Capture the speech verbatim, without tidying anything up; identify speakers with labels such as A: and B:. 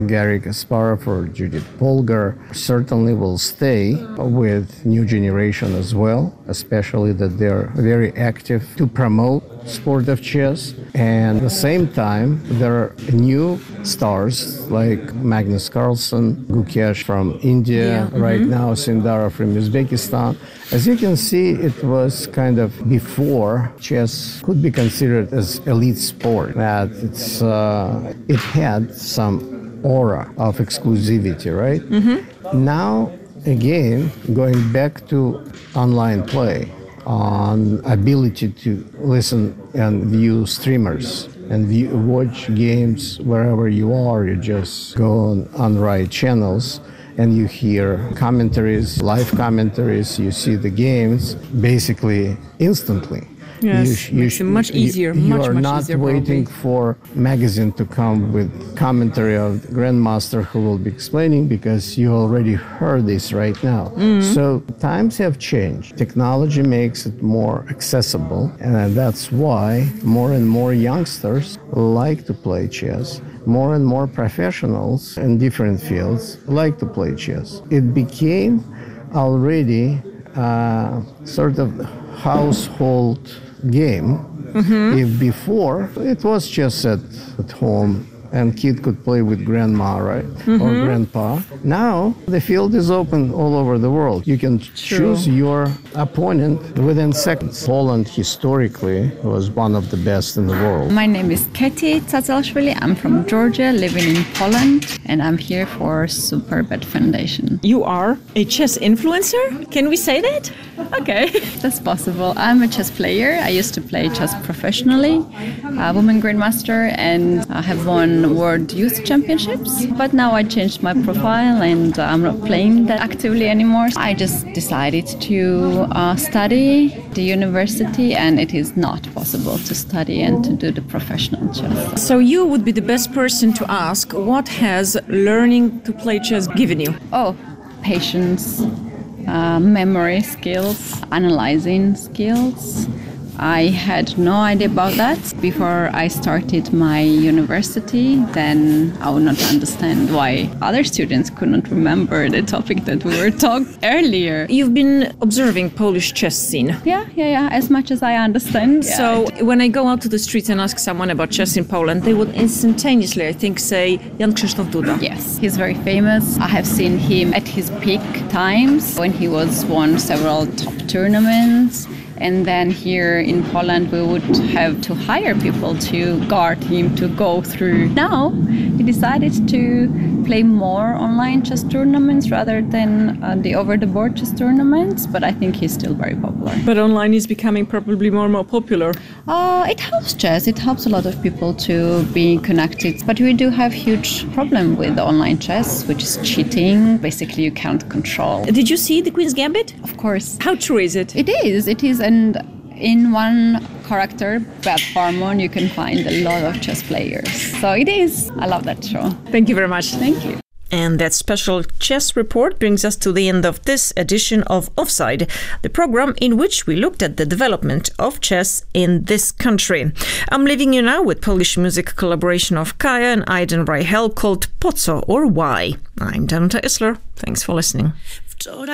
A: Garry Kasparov or Judith Polgar certainly will stay with new generation as well, especially that they're very active to promote sport of chess. And at the same time, there are new stars like Magnus Carlsen, Gukesh from India, yeah. right mm-hmm. now Sindara from Uzbekistan. As you can see, it was kind of before chess could be considered as elite sport. That it's uh, it had some aura of exclusivity, right? Mm-hmm. Now, again, going back to online play, on ability to listen and view streamers and view, watch games wherever you are. You just go on, on right channels and you hear commentaries, live commentaries, you see the games basically instantly.
B: Yes, you, you, makes it much easier.
A: You, you
B: much,
A: are
B: much
A: not
B: easier,
A: waiting
B: probably.
A: for magazine to come with commentary of the grandmaster who will be explaining, because you already heard this right now. Mm-hmm. So times have changed. Technology makes it more accessible, and that's why more and more youngsters like to play chess. More and more professionals in different fields like to play chess. It became already uh, sort of household game. Mm-hmm. If before it was just at, at home and kid could play with grandma, right? Mm-hmm. Or grandpa. Now the field is open all over the world. You can True. choose your opponent within seconds. Poland historically was one of the best in the world.
C: My name is Keti Tsazelashvili. I'm from Georgia, living in Poland, and I'm here for Superbet Foundation.
B: You are a chess influencer? Can we say that?
C: Okay, that's possible. I'm a chess player. I used to play chess professionally, a woman grandmaster, and I have won World Youth Championships. But now I changed my profile and I'm not playing that actively anymore. I just decided to uh, study the university, and it is not possible to study and to do the professional chess.
B: So you would be the best person to ask, what has learning to play chess given you?
C: Oh, patience. Uh, memory skills, analyzing skills. I had no idea about that before I started my university. Then I would not understand why other students could not remember the topic that we were talking earlier.
B: You've been observing Polish chess scene.
C: Yeah, yeah, yeah, as much as I understand. Yeah.
B: So when I go out to the streets and ask someone about chess in Poland, they would instantaneously, I think, say Jan Krzysztof Duda.
C: Yes, he's very famous. I have seen him at his peak times when he was won several top tournaments. And then here in Poland, we would have to hire people to guard him, to go through. Now, he decided to play more online chess tournaments rather than uh, the over-the-board chess tournaments, but I think he's still very popular.
B: But online is becoming probably more and more popular.
C: Uh, it helps chess. It helps a lot of people to be connected. But we do have huge problem with online chess, which is cheating. Basically, you can't control.
B: Did you see the Queen's Gambit?
C: Of course.
B: How true is it?
C: It is. It is. And in one character, Beth Harmon, you can find a lot of chess players. So it is. I love that show.
B: Thank you very much.
C: Thank you.
B: And that special chess report brings us to the end of this edition of Offside, the program in which we looked at the development of chess in this country. I'm leaving you now with Polish music collaboration of Kaya and Aiden Reichel called Po co or Why. I'm Danuta Isler. Thanks for listening.